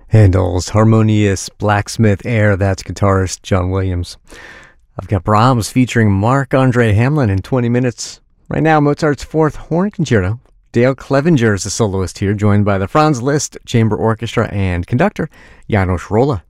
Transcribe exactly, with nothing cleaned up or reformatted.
Handel's harmonious blacksmith air, that's guitarist John Williams. I've got Brahms featuring Marc-Andre Hamelin in twenty minutes. Right now, Mozart's Fourth Horn Concerto. Dale Clevenger is the soloist here, joined by the Franz Liszt Chamber Orchestra and conductor Janos Rolla.